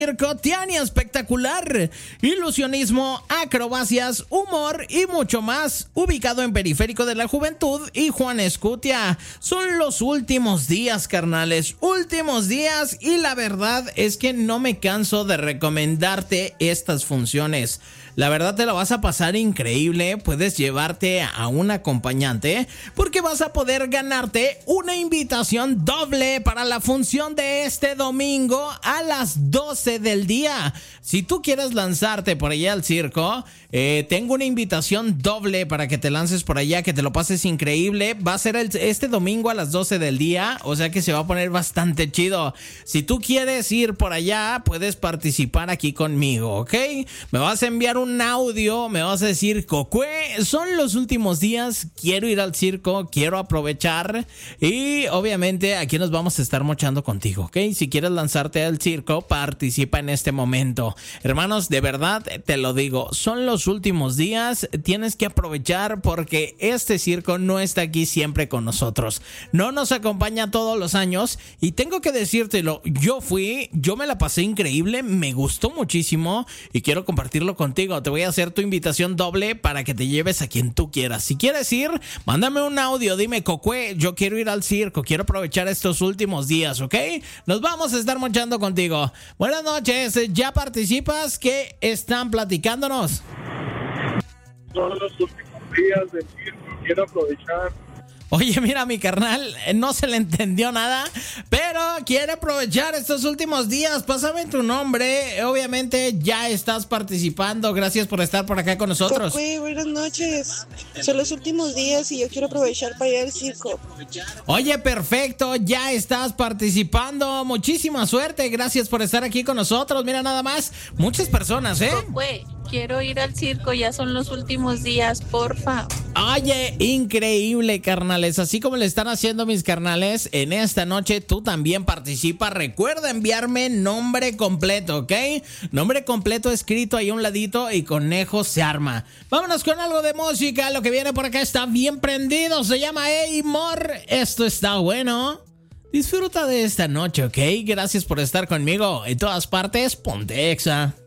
circo, Tiania espectacular, ilusionismo, acrobacias, humor y mucho más, ubicado en Periférico de la Juventud y Juan Escutia. Son los últimos días, carnales, últimos días, y la verdad es que no me canso de recomendarte estas funciones. La verdad te la vas a pasar increíble, puedes llevarte a un acompañante porque vas a poder ganarte una invitación doble para la función de este domingo a las 12 del día. Si tú quieres lanzarte por allá al circo, tengo una invitación doble para que te lances por allá, que te lo pases increíble. Va a ser este domingo a las 12 del día, o sea que se va a poner bastante chido. Si tú quieres ir por allá, puedes participar aquí conmigo, ¿ok? Me vas a enviar un audio, me vas a decir: Cocue, son los últimos días, quiero ir al circo, quiero aprovechar, y obviamente aquí nos vamos a estar mochando contigo, ¿ok? Si quieres lanzarte al circo, participa en este momento. Hermanos, de verdad te lo digo, son los últimos días, tienes que aprovechar porque este circo no está aquí siempre con nosotros, no nos acompaña todos los años, y tengo que decírtelo, yo me la pasé increíble, me gustó muchísimo y quiero compartirlo contigo. Te voy a hacer tu invitación doble para que te lleves a quien tú quieras. Si quieres ir, mándame un audio, dime: Cocue, yo quiero ir al circo, quiero aprovechar estos últimos días, ¿ok? Nos vamos a estar mochando contigo. Buenas noches, ¿ya participas? ¿Qué están platicándonos? Son los últimos días del circo, quiero aprovechar. Oye, mira, mi carnal, no se le entendió nada, pero quiere aprovechar estos últimos días. Pásame tu nombre. Obviamente ya estás participando. Gracias por estar por acá con nosotros. Cocue, buenas noches. Son los últimos días y yo quiero aprovechar para ir al circo. Oye, perfecto, ya estás participando. Muchísima suerte. Gracias por estar aquí con nosotros. Mira, nada más, muchas personas, ¿eh? Cocue, quiero ir al circo, ya son los últimos días, porfa. Oye, increíble, carnales. Así como le están haciendo mis carnales, en esta noche tú también participa. Recuerda enviarme nombre completo, ¿ok? Nombre completo escrito ahí a un ladito y Conejo se arma. Vámonos con algo de música. Lo que viene por acá está bien prendido. Se llama Hey More. Esto está bueno. Disfruta de esta noche, ¿ok? Gracias por estar conmigo. En todas partes, ponte Exa.